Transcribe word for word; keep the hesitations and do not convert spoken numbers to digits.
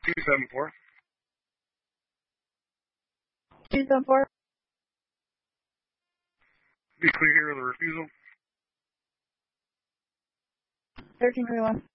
two seven four. two seven four. Be clear here with a refusal. thirteen thirty-one.